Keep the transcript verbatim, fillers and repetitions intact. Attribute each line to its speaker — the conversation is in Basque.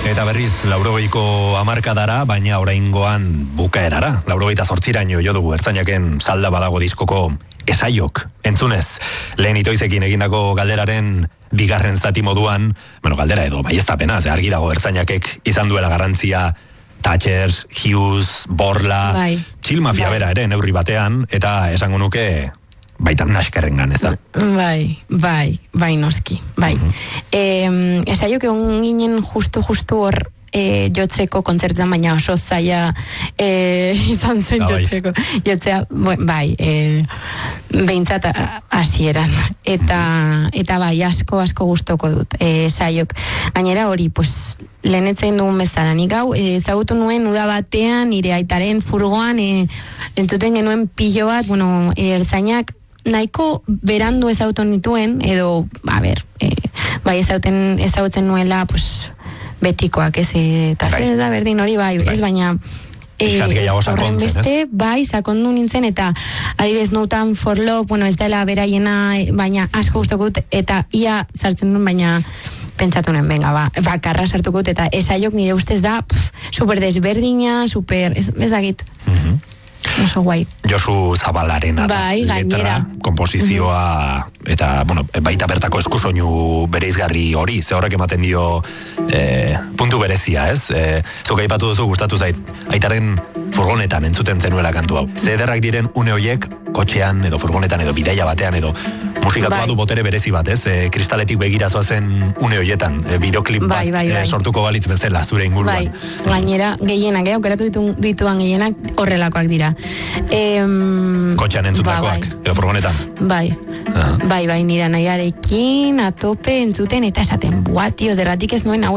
Speaker 1: Eta berriz, laurogeiko hamarkadara, baina oraingoan bukaerara. Laurogeita zortziraino jo dugu ertzainaken salda badago diskoko esaiok. Entzunez, lehen itoizekin egindako galderaren bigarren zati moduan, bueno, galdera edo, bai ez da pena, ze argi dago ertzainakek izan duela garrantzia Thatchers, Hughes, Borla,
Speaker 2: bai.
Speaker 1: Chill Mafia
Speaker 2: bai.
Speaker 1: bera ere, neurri batean, eta esango nuke baita naskerrengan, ez da?
Speaker 2: Bai, bai, bai noski, bai. Uh-huh. Eh, esaiok egon ginen justu-justu hor E, jotzeko kontzertuan, baina oso zaila e, izan zen
Speaker 1: da, bai.
Speaker 2: jotzeko jotzea, bai e, behintzat hasieran eta, eta bai, asko asko gustoko dut e, saiok, gainera hori pues, lehenetzen dugun bezala, nik hau e, ezagutu nuen uda batean nire aitaren furgoan e, entzuten genuen pilo bat, bueno, e, ertzainak nahiko berandu ezagutu nituen edo, a ber e, bai ezagutzen, ezagutzen nuela pues betikoak, ez, eta zer da berdin hori, bai, bai. Ez baina
Speaker 1: eh,
Speaker 2: horren beste, bai, sakondu nintzen, eta adibidez Notan for Love, bueno, ez dela beraiena, baina asko gustoko dut, eta ia sartzen duen, baina pentsatu nuen, venga, ba, bakarra sartuko dut, eta esaiok nire ustez da, pff, super desberdina, super, ez, ezagit. Mhm. Oso guai.
Speaker 1: Josu Zabalarena
Speaker 2: bai,
Speaker 1: letra, komposizioa mm-hmm. eta, bueno, baita bertako eskusoinu bereizgarri hori, ze horrek ematen dio e, puntu berezia, ez? E, Zuk aipatu duzu, gustatu zait, aitaren furgonetan entzuten zenuela kantu hau. Ze ederrak diren une hoiek, kotxean edo furgonetan edo bidaia batean edo musikatu bai. Badu botere berezi bat, ez? E, kristaletik begira zoazen une hoietan, e, bideoklip bat
Speaker 2: bai, bai, bai.
Speaker 1: E, sortuko balitz bezala, zure inguruan.
Speaker 2: Bai, gainera, gehienak, eh, aukeratu ditu, dituan gehienak horrelakoak dira. Em,
Speaker 1: Kotxean entzutakoak, ba, bai. Edo furgonetan.
Speaker 2: Bai, uh-huh. bai, bai, nira nahiarekin, atope entzuten, eta esaten, buah, tio, zerratik ez nuen hau